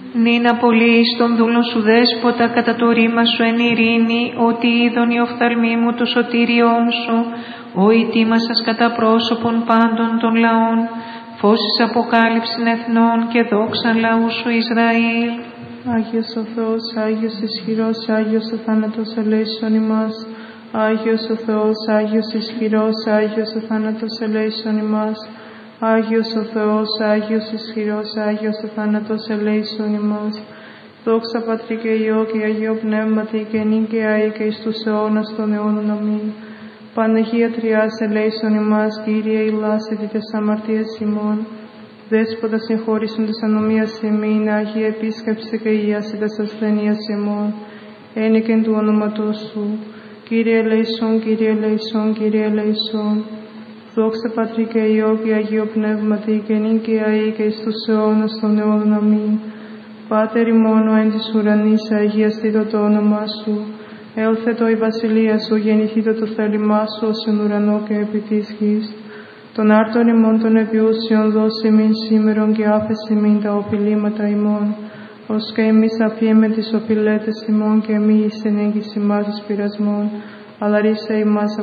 Νυν απολύεις τον δούλον σου δέσποτα κατά το ρήμα σου εν ειρήνη, ότι είδον η οφθαλμή μου το σωτήριόν σου, ο ητήμασας κατά πρόσωπον πάντων των λαών, φώσεις αποκάλυψην εθνών και δόξαν λαού σου Ισραήλ. Άγιος ο Θεός, Άγιος ισχυρός, Άγιος ο θάνατος ελέησον ημάς. Άγιος ο Θεός, Άγιος ισχυρός, Άγιος ο θάνατος ελέησον ημάς. Άγιος ο Θεός, Άγιος ισχυρός, Άγιος ο θάνατος ελέησον ημάς. Δόξα Πατρί και Υιό και Αγίο Πνεύματι και νυν και αεί και εις τους αιώνας των αιώνων. Αμήν. Παναγία Τριάς ελέησον ημάς, Κύριε ηλάσητη τες αμαρτίες ημών. Δέσποτα συγχώρησον τες ανομίας ημίν, Άγιε επίσκεψε και ίαση τες ασθενείας ημών. Ένικεν του όνοματός σου. Κύριε ελέησον, Κύριε ελέησον, Κύριε ελέησον. Δόξα Πατρί και Υιό και Αγίο Πνεύματι και νυν και αεί και εις τους αιώνας των αιώνων. Αμήν. Πάτερ ημών ο εν της ουρανής, αγιαστήτω το όνομά σου. Έλθετο η βασιλεία σου, γεννηθήτω το θέλημά σου ως εν ουρανό και επί της γης. Των άρτων ημών των επιούσιων δώσε ημίν σήμερον και άφεση ημίν τα οφειλήματα ημών, ως και εμείς αφιέμε τις οφειλέτες ημών και μη εις εν έγκυς ημάς εις πειρασμών, αλλά ρίσε ημάς